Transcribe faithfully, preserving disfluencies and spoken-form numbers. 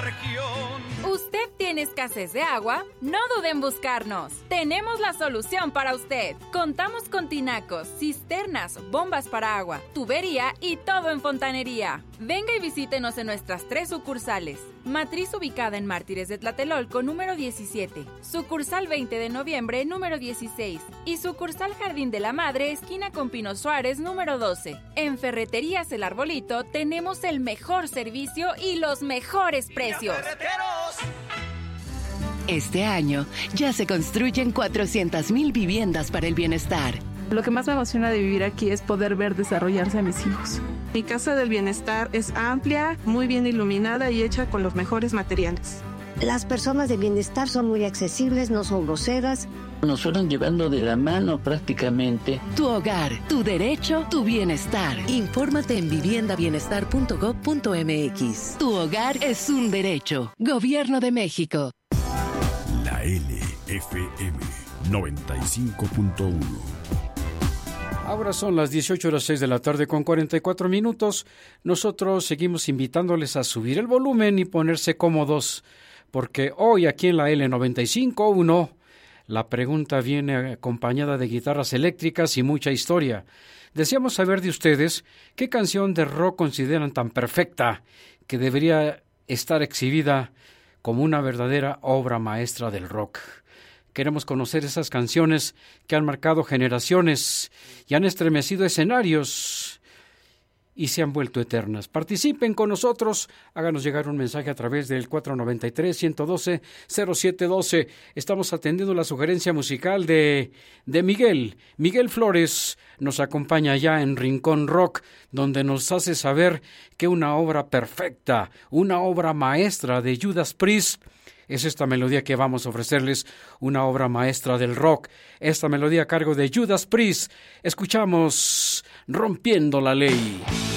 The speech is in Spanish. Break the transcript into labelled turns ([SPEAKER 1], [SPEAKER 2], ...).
[SPEAKER 1] región.
[SPEAKER 2] ¿Usted tiene escasez de agua? No dude en buscarnos. Tenemos la solución para usted. Contamos con tinacos, cisternas, bombas para agua, tubería y todo en fontanería. Venga y visítenos en nuestras tres sucursales. Matriz ubicada en Mártires de Tlatelolco, número diecisiete. Sucursal veinte de noviembre, número dieciséis. Y sucursal Jardín de la Madre, esquina con Pino Suárez, número doce. En Ferreterías El Arbolito tenemos el mejor servicio y los mejores precios.
[SPEAKER 3] Este año ya se construyen cuatrocientas mil viviendas para el bienestar.
[SPEAKER 4] Lo que más me emociona de vivir aquí es poder ver desarrollarse a mis hijos. Mi casa del bienestar es amplia, muy bien iluminada y hecha con los mejores materiales.
[SPEAKER 5] Las personas de bienestar son muy accesibles, no son groseras.
[SPEAKER 6] Nos fueron llevando de la mano prácticamente.
[SPEAKER 3] Tu hogar, tu derecho, tu bienestar. Infórmate en vivienda bienestar punto gob punto eme equis. Tu hogar es un derecho. Gobierno de México.
[SPEAKER 7] La L F M noventa y cinco punto uno.
[SPEAKER 8] Ahora son las dieciocho horas seis de la tarde con cuarenta y cuatro minutos. Nosotros seguimos invitándoles a subir el volumen y ponerse cómodos, porque hoy aquí en la L noventa y cinco punto uno la pregunta viene acompañada de guitarras eléctricas y mucha historia. Deseamos saber de ustedes qué canción de rock consideran tan perfecta que debería estar exhibida como una verdadera obra maestra del rock. Queremos conocer esas canciones que han marcado generaciones y han estremecido escenarios y se han vuelto eternas. Participen con nosotros, háganos llegar un mensaje a través del cuatro nueve tres, uno uno dos, cero siete uno dos. Estamos atendiendo la sugerencia musical de, de Miguel. Miguel Flores nos acompaña ya en Rincón Rock, donde nos hace saber que una obra perfecta, una obra maestra de Judas Priest, es esta melodía que vamos a ofrecerles, una obra maestra del rock. Esta melodía a cargo de Judas Priest. Escuchamos Rompiendo la Ley.